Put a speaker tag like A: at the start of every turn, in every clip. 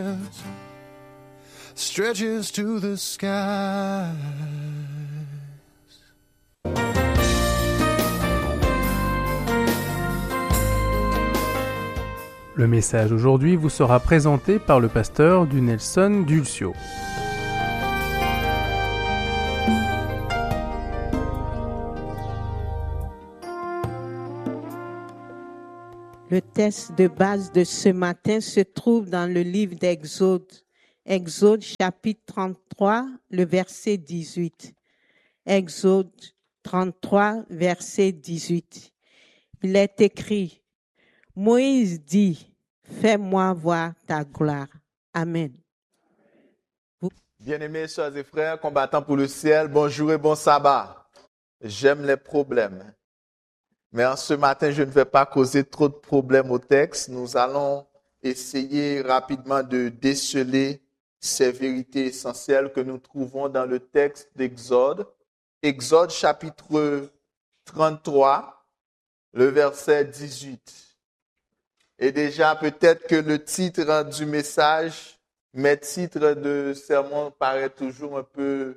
A: stretches to the skies.
B: Le message aujourd'hui vous sera présenté par le pasteur du Nelson Dulcio.
C: Le texte de base de ce matin se trouve dans le livre d'Exode. Exode chapitre 33, le verset 18. Exode 33, verset 18. Il est écrit, Moïse dit, fais-moi voir ta gloire. Amen.
D: Bien-aimés sœurs et frères, combattants pour le ciel, bonjour et bon sabbat. J'aime les problèmes. Mais en ce matin, je ne vais pas causer trop de problèmes au texte. Nous allons essayer rapidement de déceler ces vérités essentielles que nous trouvons dans le texte d'Exode. Exode chapitre 33, le verset 18. Et déjà, peut-être que le titre du message, mes titres de sermon paraissent toujours un peu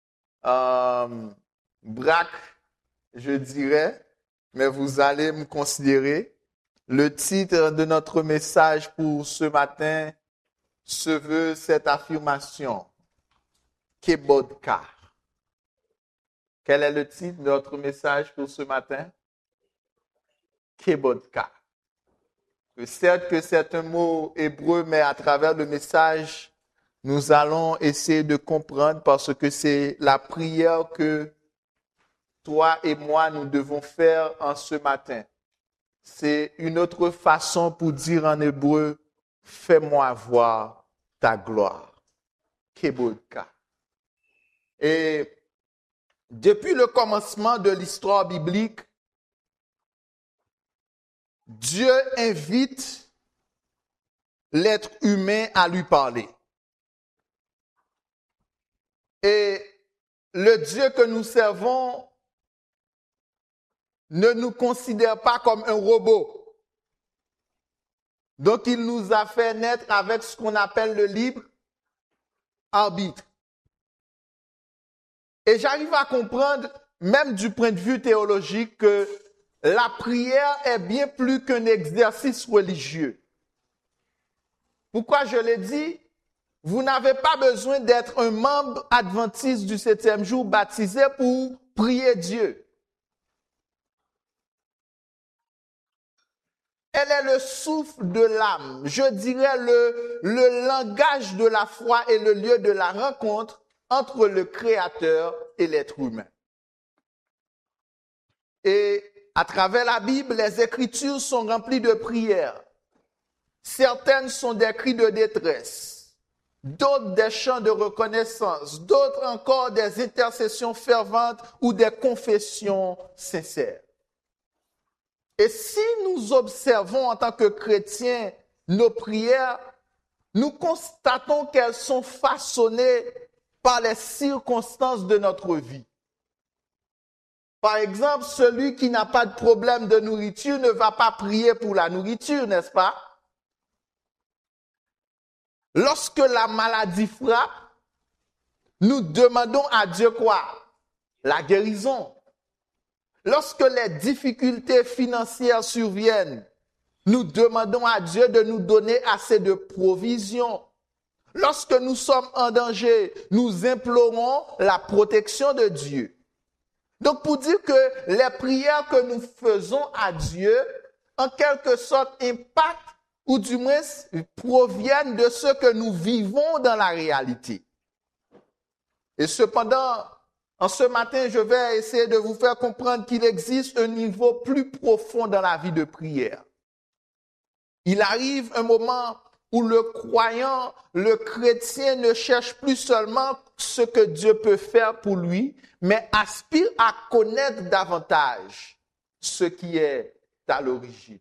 D: braque, je dirais. Mais vous allez me considérer. Le titre de notre message pour ce matin se veut cette affirmation. Kebodka. Quel est le titre de notre message pour ce matin? Kebodka. Certes que c'est un mot hébreu, mais à travers le message, nous allons essayer de comprendre parce que c'est la prière que toi et moi, nous devons faire en ce matin. C'est une autre façon pour dire en hébreu, fais-moi voir ta gloire. Kebodka. Et depuis le commencement de l'histoire biblique, Dieu invite l'être humain à lui parler. Et le Dieu que nous servons ne nous considère pas comme un robot. Donc, il nous a fait naître avec ce qu'on appelle le libre arbitre. Et j'arrive à comprendre, même du point de vue théologique, que la prière est bien plus qu'un exercice religieux. Pourquoi je l'ai dit? Vous n'avez pas besoin d'être un membre adventiste du 7e jour baptisé pour prier Dieu. Elle est le souffle de l'âme, je dirais le langage de la foi et le lieu de la rencontre entre le Créateur et l'être humain. Et à travers la Bible, les Écritures sont remplies de prières. Certaines sont des cris de détresse, d'autres des chants de reconnaissance, d'autres encore des intercessions ferventes ou des confessions sincères. Et si nous observons en tant que chrétiens nos prières, nous constatons qu'elles sont façonnées par les circonstances de notre vie. Par exemple, celui qui n'a pas de problème de nourriture ne va pas prier pour la nourriture, n'est-ce pas? Lorsque la maladie frappe, nous demandons à Dieu quoi? La guérison. Lorsque les difficultés financières surviennent, nous demandons à Dieu de nous donner assez de provisions. Lorsque nous sommes en danger, nous implorons la protection de Dieu. Donc pour dire que les prières que nous faisons à Dieu, en quelque sorte, impactent ou du moins proviennent de ce que nous vivons dans la réalité. Et cependant, en ce matin, je vais essayer de vous faire comprendre qu'il existe un niveau plus profond dans la vie de prière. Il arrive un moment où le croyant, le chrétien ne cherche plus seulement ce que Dieu peut faire pour lui, mais aspire à connaître davantage ce qui est à l'origine.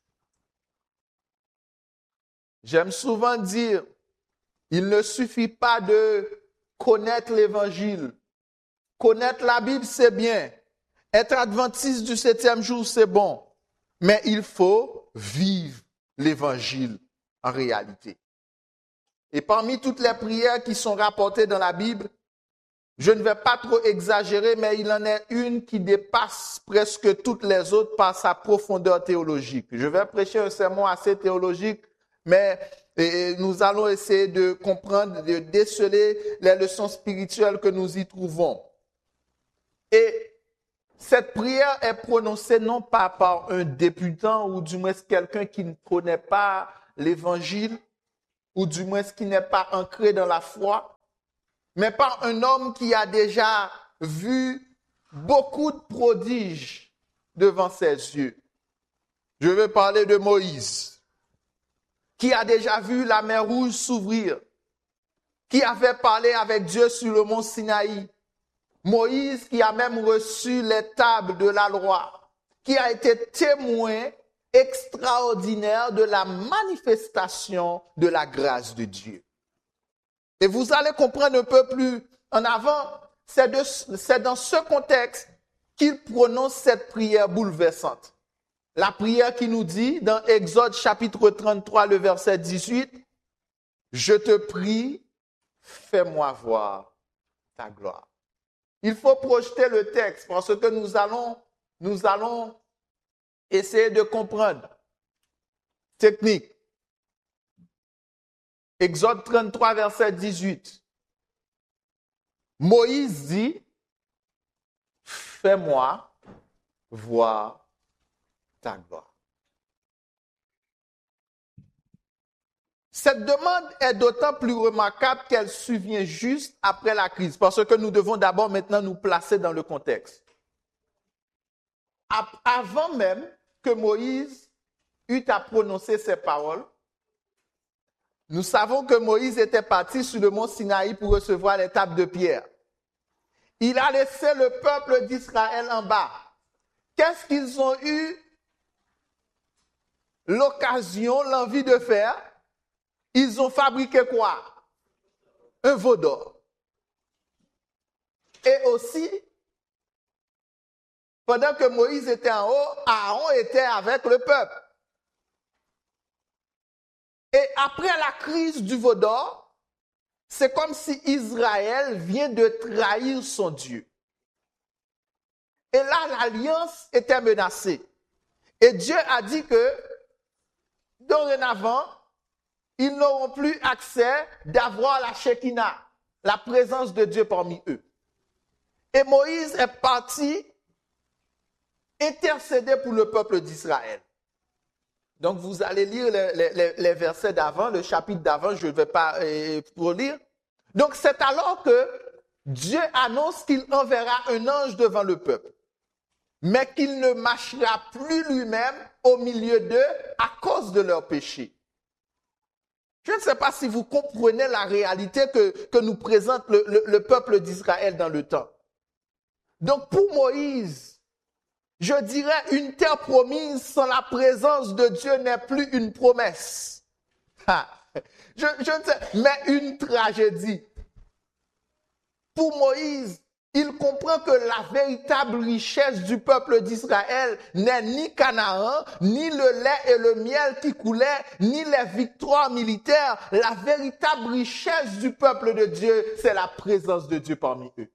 D: J'aime souvent dire, il ne suffit pas de connaître l'Évangile. Connaître la Bible, c'est bien. Être adventiste du 7e jour, c'est bon. Mais il faut vivre l'Évangile en réalité. Et parmi toutes les prières qui sont rapportées dans la Bible, je ne vais pas trop exagérer, mais il en est une qui dépasse presque toutes les autres par sa profondeur théologique. Je vais prêcher un sermon assez théologique, mais nous allons essayer de comprendre, de déceler les leçons spirituelles que nous y trouvons. Et cette prière est prononcée non pas par un débutant ou du moins quelqu'un qui ne connaît pas l'évangile ou du moins qui n'est pas ancré dans la foi, mais par un homme qui a déjà vu beaucoup de prodiges devant ses yeux. Je veux parler de Moïse, qui a déjà vu la mer Rouge s'ouvrir, qui avait parlé avec Dieu sur le mont Sinaï. Moïse qui a même reçu les tables de la loi, qui a été témoin extraordinaire de la manifestation de la grâce de Dieu. Et vous allez comprendre un peu plus en avant, c'est dans ce contexte qu'il prononce cette prière bouleversante. La prière qui nous dit dans Exode chapitre 33, le verset 18, « Je te prie, fais-moi voir ta gloire. » Il faut projeter le texte parce que nous allons essayer de comprendre. Technique. Exode 33, verset 18. Moïse dit, fais-moi voir ta gloire. Cette demande est d'autant plus remarquable qu'elle survient juste après la crise, parce que nous devons d'abord maintenant nous placer dans le contexte. Avant même que Moïse eût à prononcer ces paroles, nous savons que Moïse était parti sur le mont Sinaï pour recevoir les tables de pierre. Il a laissé le peuple d'Israël en bas. Qu'est-ce qu'ils ont eu l'occasion, l'envie de faire? Ils ont fabriqué quoi? Un veau d'or. Et aussi, pendant que Moïse était en haut, Aaron était avec le peuple. Et après la crise du veau d'or, c'est comme si Israël vient de trahir son Dieu. Et là, l'alliance était menacée. Et Dieu a dit que, dorénavant, ils n'auront plus accès d'avoir la Shekinah, la présence de Dieu parmi eux. Et Moïse est parti intercéder pour le peuple d'Israël. Donc, vous allez lire les versets d'avant, le chapitre d'avant, je ne vais pas relire. Donc, c'est alors que Dieu annonce qu'il enverra un ange devant le peuple, mais qu'il ne marchera plus lui-même au milieu d'eux à cause de leurs péchés. Je ne sais pas si vous comprenez la réalité que nous présente le peuple d'Israël dans le temps. Donc, pour Moïse, je dirais, une terre promise sans la présence de Dieu n'est plus une promesse. Je ne sais, mais une tragédie. Pour Moïse, il comprend que la véritable richesse du peuple d'Israël n'est ni Canaan, ni le lait et le miel qui coulaient, ni les victoires militaires. La véritable richesse du peuple de Dieu, c'est la présence de Dieu parmi eux.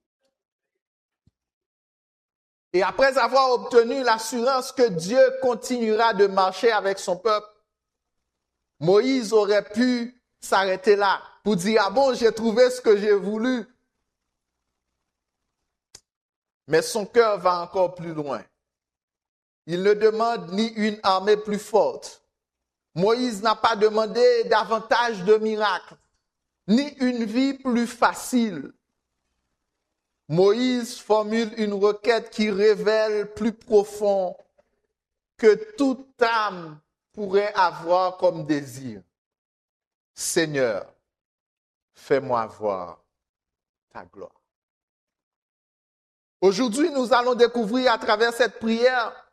D: Et après avoir obtenu l'assurance que Dieu continuera de marcher avec son peuple, Moïse aurait pu s'arrêter là pour dire, ah bon, j'ai trouvé ce que j'ai voulu. Mais son cœur va encore plus loin. Il ne demande ni une armée plus forte. Moïse n'a pas demandé davantage de miracles, ni une vie plus facile. Moïse formule une requête qui révèle plus profond que toute âme pourrait avoir comme désir. Seigneur, fais-moi voir ta gloire. Aujourd'hui, nous allons découvrir à travers cette prière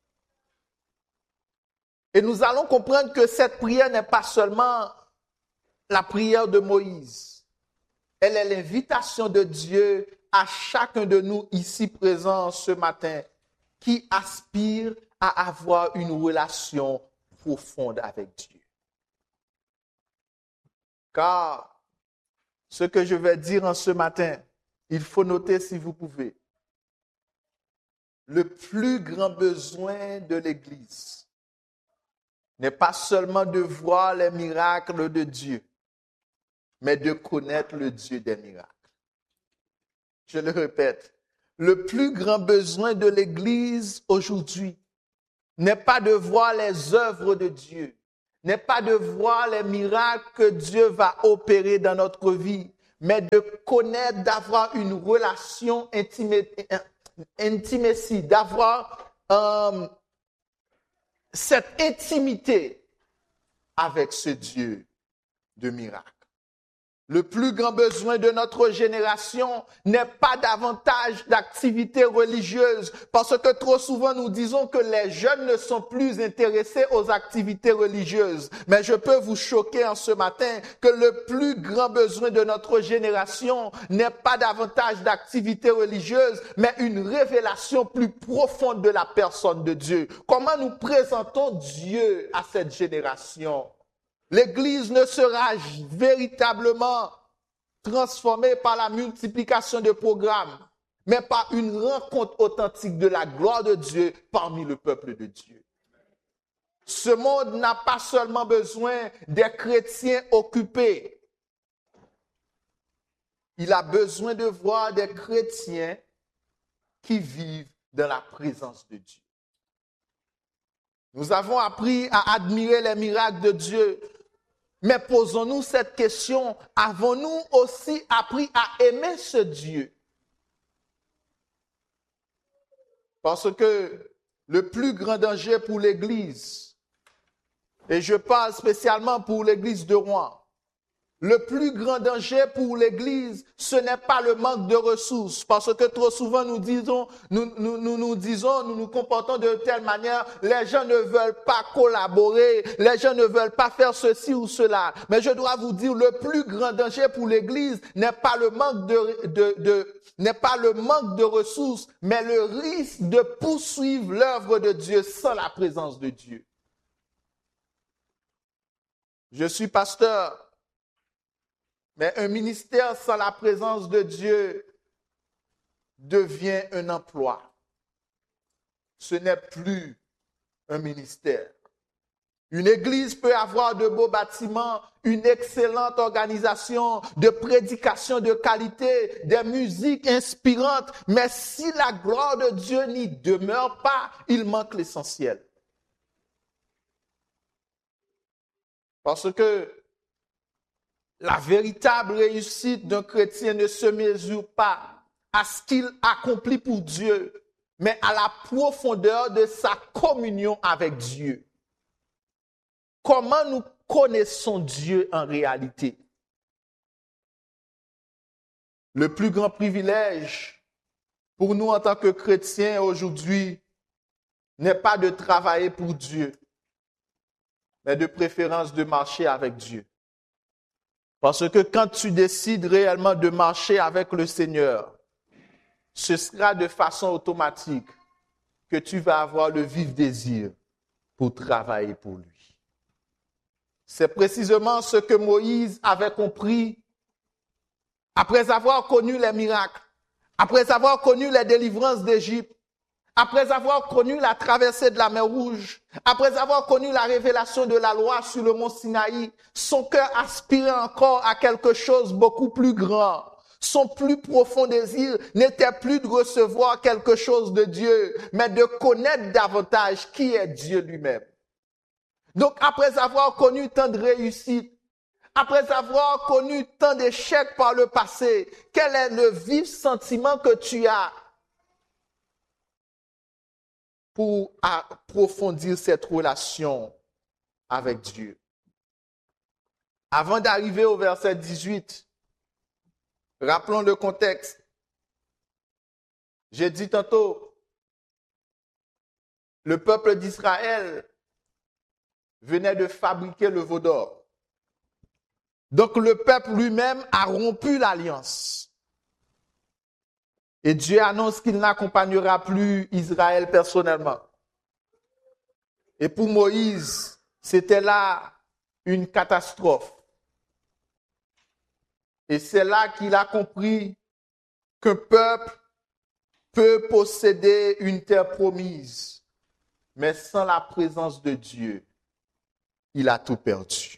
D: et nous allons comprendre que cette prière n'est pas seulement la prière de Moïse. Elle est l'invitation de Dieu à chacun de nous ici présents ce matin qui aspire à avoir une relation profonde avec Dieu. Car ce que je vais dire en ce matin, il faut noter si vous pouvez. Le plus grand besoin de l'Église n'est pas seulement de voir les miracles de Dieu, mais de connaître le Dieu des miracles. Je le répète, le plus grand besoin de l'Église aujourd'hui n'est pas de voir les œuvres de Dieu, n'est pas de voir les miracles que Dieu va opérer dans notre vie, mais de connaître, d'avoir une relation intimacy, d'avoir cette intimité avec ce Dieu de miracles. Le plus grand besoin de notre génération n'est pas davantage d'activités religieuses, parce que trop souvent nous disons que les jeunes ne sont plus intéressés aux activités religieuses. Mais je peux vous choquer en ce matin que le plus grand besoin de notre génération n'est pas davantage d'activités religieuses, mais une révélation plus profonde de la personne de Dieu. Comment nous présentons Dieu à cette génération? L'Église ne sera véritablement transformée par la multiplication de programmes, mais par une rencontre authentique de la gloire de Dieu parmi le peuple de Dieu. Ce monde n'a pas seulement besoin des chrétiens occupés. Il a besoin de voir des chrétiens qui vivent dans la présence de Dieu. Nous avons appris à admirer les miracles de Dieu. Mais posons-nous cette question, avons-nous aussi appris à aimer ce Dieu? Parce que le plus grand danger pour l'Église, et je parle spécialement pour l'Église de Rouen, le plus grand danger pour l'Église, ce n'est pas le manque de ressources, parce que trop souvent nous nous comportons de telle manière, les gens ne veulent pas collaborer, les gens ne veulent pas faire ceci ou cela. Mais je dois vous dire, le plus grand danger pour l'Église n'est pas le manque de ressources, mais le risque de poursuivre l'œuvre de Dieu sans la présence de Dieu. Je suis pasteur. Mais un ministère sans la présence de Dieu devient un emploi. Ce n'est plus un ministère. Une église peut avoir de beaux bâtiments, une excellente organisation, de prédication de qualité, des musiques inspirantes, mais si la gloire de Dieu n'y demeure pas, il manque l'essentiel. Parce que la véritable réussite d'un chrétien ne se mesure pas à ce qu'il accomplit pour Dieu, mais à la profondeur de sa communion avec Dieu. Comment nous connaissons Dieu en réalité? Le plus grand privilège pour nous en tant que chrétiens aujourd'hui n'est pas de travailler pour Dieu, mais de préférence de marcher avec Dieu. Parce que quand tu décides réellement de marcher avec le Seigneur, ce sera de façon automatique que tu vas avoir le vif désir pour travailler pour lui. C'est précisément ce que Moïse avait compris après avoir connu les miracles, après avoir connu les délivrances d'Égypte, après avoir connu la traversée de la mer Rouge, après avoir connu la révélation de la loi sur le mont Sinaï, son cœur aspirait encore à quelque chose beaucoup plus grand. Son plus profond désir n'était plus de recevoir quelque chose de Dieu, mais de connaître davantage qui est Dieu lui-même. Donc, après avoir connu tant de réussites, après avoir connu tant d'échecs par le passé, quel est le vif sentiment que tu as pour approfondir cette relation avec Dieu? Avant d'arriver au verset 18, rappelons le contexte. J'ai dit tantôt, le peuple d'Israël venait de fabriquer le veau d'or. Donc le peuple lui-même a rompu l'alliance. Et Dieu annonce qu'il n'accompagnera plus Israël personnellement. Et pour Moïse, c'était là une catastrophe. Et c'est là qu'il a compris qu'un peuple peut posséder une terre promise, mais sans la présence de Dieu, il a tout perdu.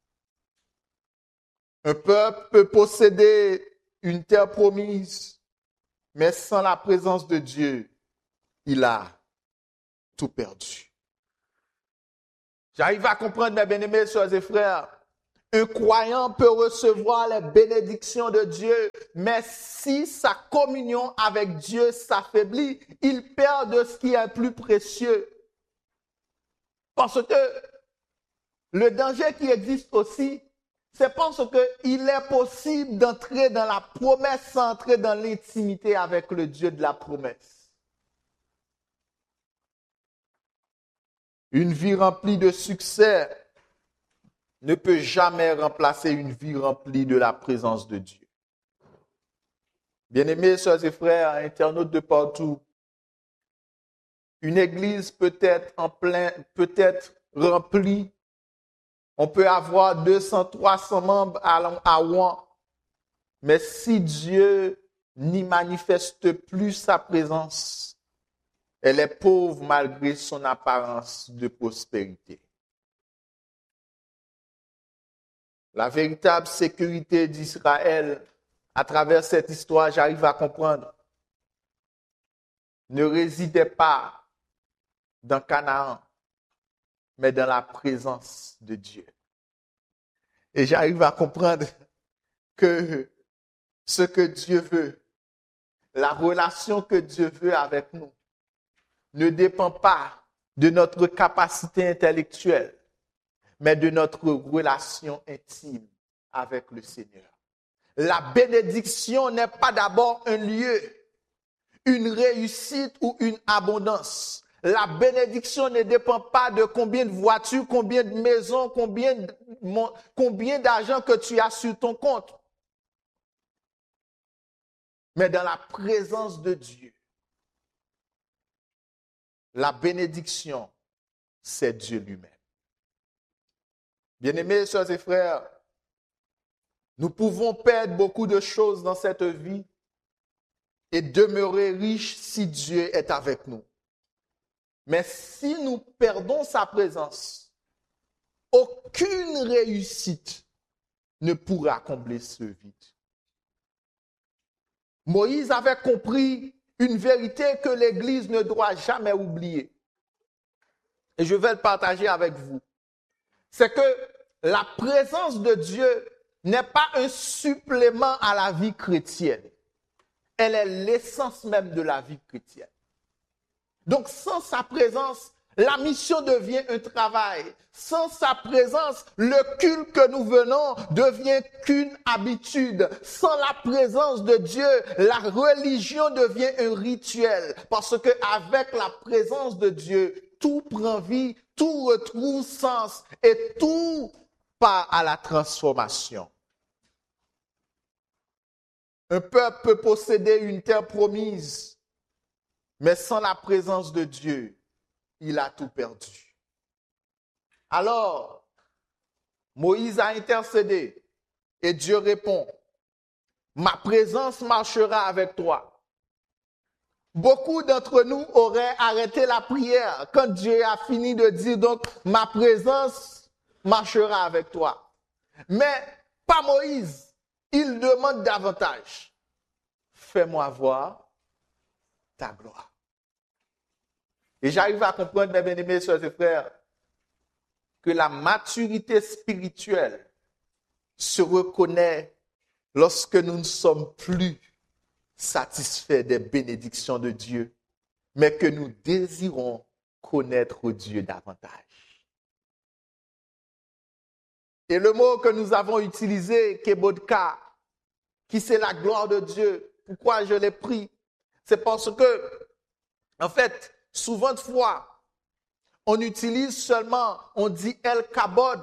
D: Un peuple peut posséder une terre promise, mais sans la présence de Dieu, il a tout perdu. J'arrive à comprendre, mes bien-aimés, sœurs et frères. Un croyant peut recevoir les bénédictions de Dieu, mais si sa communion avec Dieu s'affaiblit, il perd de ce qui est plus précieux. Parce que le danger qui existe aussi, c'est parce qu'il est possible d'entrer dans la promesse sans entrer dans l'intimité avec le Dieu de la promesse. Une vie remplie de succès ne peut jamais remplacer une vie remplie de la présence de Dieu. Bien-aimés, sœurs et frères, internautes de partout, une église peut être remplie. On peut avoir 200, 300 membres à Rouen, mais si Dieu n'y manifeste plus sa présence, elle est pauvre malgré son apparence de prospérité. La véritable sécurité d'Israël, à travers cette histoire, j'arrive à comprendre, ne résidait pas dans Canaan, mais dans la présence de Dieu. Et j'arrive à comprendre que ce que Dieu veut, la relation que Dieu veut avec nous, ne dépend pas de notre capacité intellectuelle, mais de notre relation intime avec le Seigneur. La bénédiction n'est pas d'abord un lieu, une réussite ou une abondance. La bénédiction ne dépend pas de combien de voitures, combien de maisons, combien d'argent que tu as sur ton compte. Mais dans la présence de Dieu, la bénédiction, c'est Dieu lui-même. Bien-aimés, sœurs et frères, nous pouvons perdre beaucoup de choses dans cette vie et demeurer riches si Dieu est avec nous. Mais si nous perdons sa présence, aucune réussite ne pourra combler ce vide. Moïse avait compris une vérité que l'Église ne doit jamais oublier. Et je vais le partager avec vous. C'est que la présence de Dieu n'est pas un supplément à la vie chrétienne. Elle est l'essence même de la vie chrétienne. Donc, sans sa présence, la mission devient un travail. Sans sa présence, le culte que nous venons devient qu'une habitude. Sans la présence de Dieu, la religion devient un rituel. Parce qu'avec la présence de Dieu, tout prend vie, tout retrouve sens et tout part à la transformation. Un peuple peut posséder une terre promise, mais sans la présence de Dieu, il a tout perdu. Alors, Moïse a intercédé et Dieu répond, « Ma présence marchera avec toi. » Beaucoup d'entre nous auraient arrêté la prière quand Dieu a fini de dire, donc, « Ma présence marchera avec toi. » Mais pas Moïse. Il demande davantage. « Fais-moi voir ta gloire. » Et j'arrive à comprendre, mes bien-aimés sœurs et frères, que la maturité spirituelle se reconnaît lorsque nous ne sommes plus satisfaits des bénédictions de Dieu, mais que nous désirons connaître Dieu davantage. Et le mot que nous avons utilisé, Kebodka, qui c'est la gloire de Dieu, pourquoi je l'ai pris? C'est parce que, en fait, souvent de fois, on utilise seulement, on dit El Kabod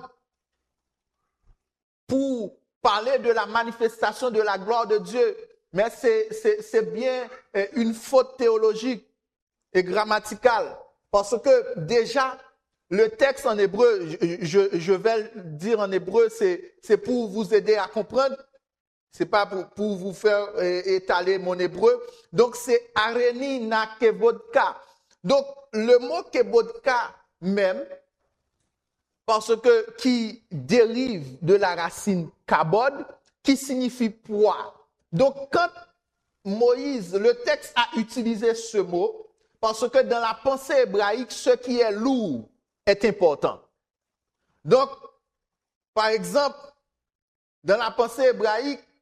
D: pour parler de la manifestation de la gloire de Dieu. Mais c'est bien une faute théologique et grammaticale. Parce que déjà, le texte en hébreu, je vais le dire en hébreu, c'est pour vous aider à comprendre. C'est pas pour vous faire étaler mon hébreu. Donc, c'est areni na kevodka. Donc, le mot kevodka même, parce que qui dérive de la racine kabod, qui signifie poids. Donc, quand Moïse, le texte a utilisé ce mot, parce que dans la pensée hébraïque, ce qui est lourd est important. Donc, par exemple, dans la pensée hébraïque,